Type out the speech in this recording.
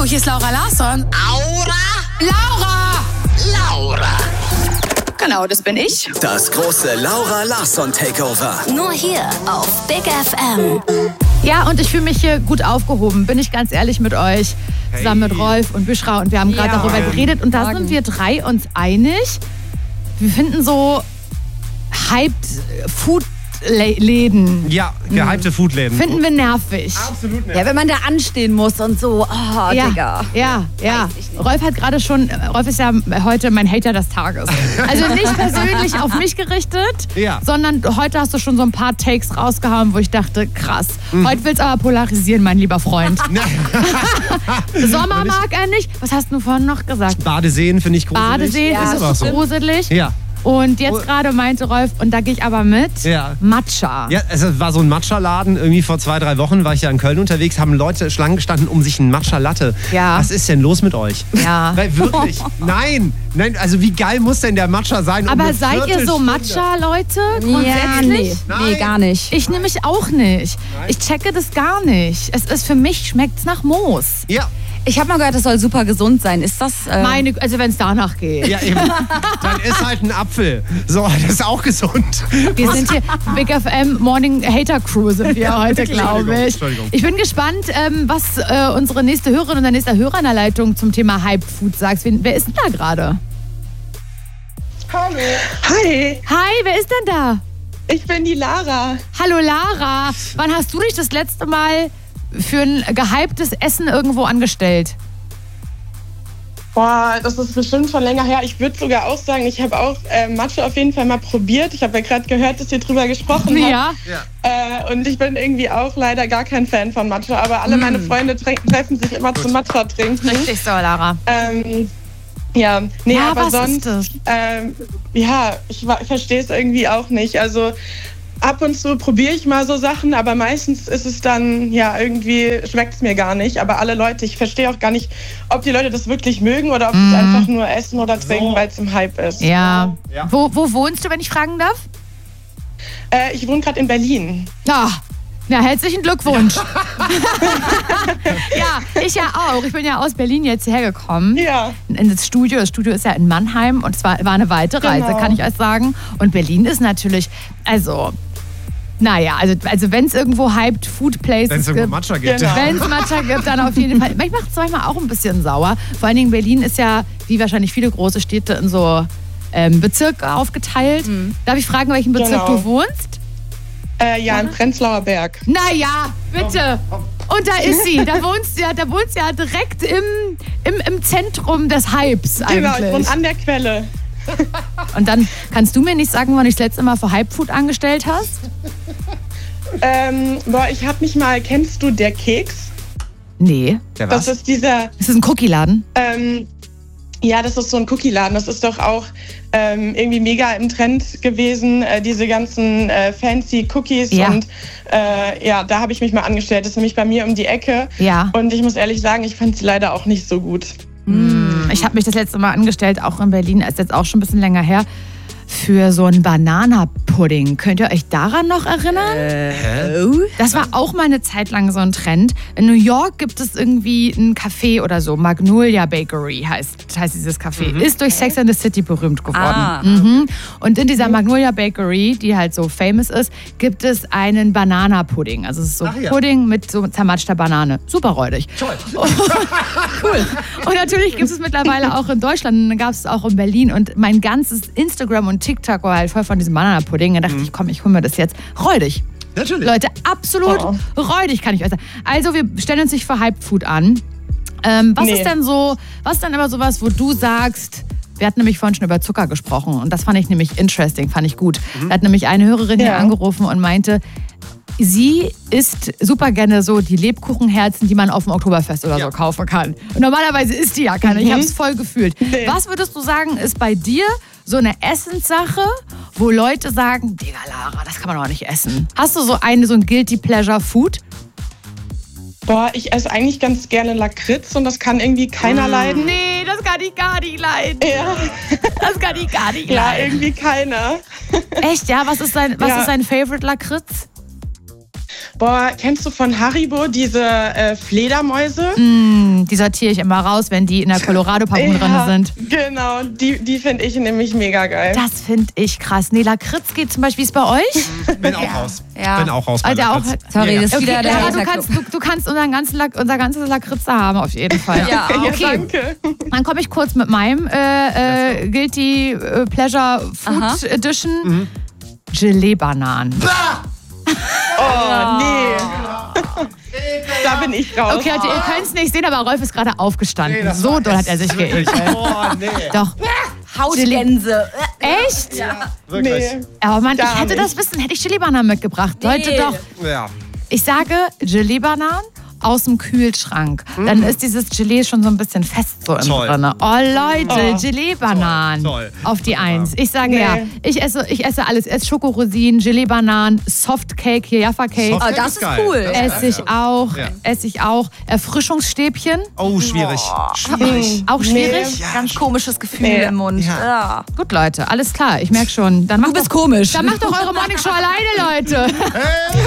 Hallo, hier ist Laura Larsson. Laura! Genau, das bin ich. Das große Laura Larsson Takeover. Nur hier auf Big FM. Ja, und ich fühle mich hier gut aufgehoben, bin ich ganz ehrlich mit euch. Zusammen mit Rolf und Büschra. Und wir haben gerade darüber geredet. Und da sind wir drei uns einig. Wir finden so hyped Food-Läden. Ja, gehypte Foodläden. Finden wir nervig. Absolut nicht. Ja, wenn man da anstehen muss und so, Digga. Ja. Rolf hat gerade schon, Rolf ist ja heute mein Hater des Tages. Also nicht persönlich auf mich gerichtet, sondern heute hast du schon so ein paar Takes rausgehauen, wo ich dachte, krass. Heute willst du aber polarisieren, mein lieber Freund. Sommer mag er nicht. Was hast du vorhin noch gesagt? Badeseen finde ich gruselig. Badeseen ist so gruselig. Ja. Und jetzt gerade meinte Rolf, und da gehe ich aber mit, Matcha. Ja, es war so ein Matcha-Laden, irgendwie vor 2-3 Wochen war ich ja in Köln unterwegs, haben Leute Schlangen gestanden, um sich einen Matcha-Latte. Ja. Was ist denn los mit euch? Ja. Weil wirklich, nein, also wie geil muss denn der Matcha sein? Aber seid ihr so Matcha-Leute? Ja, nee, gar nicht. Ich nämlich auch nicht. Nein. Ich checke das gar nicht. Es ist für mich, schmeckt's nach Moos. Ja. Ich habe mal gehört, das soll super gesund sein. Ist das... Also wenn es danach geht. Ja, eben. Dann ist halt ein Apfel. So, das ist auch gesund. Wir sind hier Big FM Morning Hater Crew sind wir heute, glaube ich. Entschuldigung. Ich bin gespannt, was unsere nächste Hörerin und der nächste Hörer in der Leitung zum Thema Hype Food sagt. Wer ist denn da gerade? Hallo. Hi, Hi, wer ist denn da? ich bin die Lara. Hallo Lara. Wann hast du dich das letzte Mal für ein gehyptes Essen irgendwo angestellt? Boah, das ist bestimmt schon länger her. Ich würde sogar auch sagen, ich habe auch Matcha auf jeden Fall mal probiert. Ich habe ja gerade gehört, dass ihr drüber gesprochen habt. Ja. Und ich bin irgendwie auch leider gar kein Fan von Matcha. Aber alle meine Freunde treffen sich immer zum Matcha trinken. Richtig so, Lara. Aber was sonst, ist das? ich verstehe es irgendwie auch nicht. Also ab und zu probiere ich mal so Sachen, aber meistens ist es dann, irgendwie schmeckt es mir gar nicht. Aber alle Leute, ich verstehe auch gar nicht, ob die Leute das wirklich mögen oder ob sie es einfach nur essen oder trinken, weil es im Hype ist. Ja. Wo wohnst du, wenn ich fragen darf? Ich wohne gerade in Berlin. Ja, herzlichen Glückwunsch. Ja, ich ja auch. Ich bin ja aus Berlin jetzt hierher gekommen. Ja. In das Studio. Das Studio ist ja in Mannheim und es war eine weite Reise, kann ich euch sagen. Und Berlin ist natürlich, also wenn es irgendwo hyped Food Places Wenn es irgendwo Matcha gibt. Genau. Wenn es Matcha gibt, dann auf jeden Fall. Mich macht es manchmal auch ein bisschen sauer. Vor allen Dingen Berlin ist ja, wie wahrscheinlich viele große Städte, in so Bezirke aufgeteilt. Darf ich fragen, welchen Bezirk du wohnst? In Prenzlauer Berg. Naja, bitte. Und da ist sie. Da wohnst du ja direkt im Zentrum des Hypes eigentlich. Genau, ich wohne an der Quelle. Und dann kannst du mir nicht sagen, wann du das letzte Mal für Hype Food angestellt hast? Ich habe mich mal, kennst du der Keks? Nee. Der Das was? ist dieser, Ist das ein Cookie-Laden? das ist so ein Cookie-Laden. Das ist doch auch irgendwie mega im Trend gewesen, diese ganzen fancy Cookies. Ja. Und da habe ich mich mal angestellt. Das ist nämlich bei mir um die Ecke. Ja. Und ich muss ehrlich sagen, ich fand sie leider auch nicht so gut. Ich habe mich das letzte Mal angestellt, auch in Berlin, ist jetzt auch schon ein bisschen länger her, für so einen Bananapudding. Könnt ihr euch daran noch erinnern? Das war auch mal eine Zeit lang so ein Trend. In New York gibt es irgendwie ein Café oder so, Magnolia Bakery heißt dieses Café. Ist durch Sex and the City berühmt geworden. Und in dieser Magnolia Bakery, die halt so famous ist, gibt es einen Bananapudding. Also es ist so Pudding mit so zermatschter Banane. Super räudig. Toll. Cool. Und natürlich gibt es mittlerweile auch in Deutschland, und dann gab es auch in Berlin. Und mein ganzes Instagram und TikTok war halt voll von diesem Bananapudding. Da dachte ich, komm, ich hole mir das jetzt. Räudig. Natürlich. Leute, absolut räudig, kann ich euch sagen. Also wir stellen uns nicht für Hype Food an. Was ist denn aber sowas, wo du sagst, wir hatten nämlich vorhin schon über Zucker gesprochen und das fand ich nämlich interesting, fand ich gut. Da hat nämlich eine Hörerin hier angerufen und meinte, sie isst super gerne so die Lebkuchenherzen, die man auf dem Oktoberfest oder so kaufen kann. Und normalerweise isst die ja keine. Ich habe es voll gefühlt. Nee. Was würdest du sagen, ist bei dir so eine Essenssache, wo Leute sagen, Digga, Lara, das kann man doch nicht essen? Hast du so ein Guilty Pleasure Food? Boah, ich esse eigentlich ganz gerne Lakritz und das kann irgendwie keiner leiden. Nee, das kann ich gar nicht leiden. Ja. Das kann ich gar nicht Ja, leiden. irgendwie keiner. Echt, ja? Was ist dein Favorite Lakritz? Boah, kennst du von Haribo diese Fledermäuse? Die sortiere ich immer raus, wenn die in der Colorado-Packung drin sind. Genau, die finde ich nämlich mega geil. Das finde ich krass. Nee, Lakritz geht zum Beispiel, wie ist bei euch? Bin auch raus. Ja. Bin auch raus bei Alter, auch, Lakritz. Sorry, das ist okay, wieder der Lara, Hater-Club. du kannst unser ganzes Lakritz da haben, auf jeden Fall. Ja, Ja, okay. danke. Dann komme ich kurz mit meinem Guilty Pleasure Food Edition. Gelee-Bananen. Oh, nee. Da bin ich raus. Okay, Leute, ihr könnt es nicht sehen, aber Rolf ist gerade aufgestanden. Nee, das so war- doll hat er sich wirklich. geekelt. Oh, nee. Doch. Hautgänse. Echt? Wirklich. Nee. Aber Mann, Gar ich hätte nicht. das wissen, hätte ich Gelee-Bananen mitgebracht. Leute, doch. Ja. Ich sage Gelee-Bananen aus dem Kühlschrank. Dann ist dieses Gelee schon so ein bisschen fest so im Toll. drin. Oh Leute, Oh. Gelee-Bananen. Toll. Auf die Wunderbar. 1. Ich sage Nee. ja, ich esse alles. Ich esse Schokorosinen, Gelee-Bananen, Softcake, hier Jaffa-Cake. Soft- Das ist cool. Esse ich auch. Ja. Esse ich auch. Erfrischungsstäbchen. Oh, schwierig. Schwierig. Auch schwierig. Ganz komisches Gefühl Nee. im Mund. Ja. Ja. Gut, Leute, alles klar. Ich merke schon. Dann macht Du bist doch, komisch. Dann macht doch eure Morningshow alleine, Leute.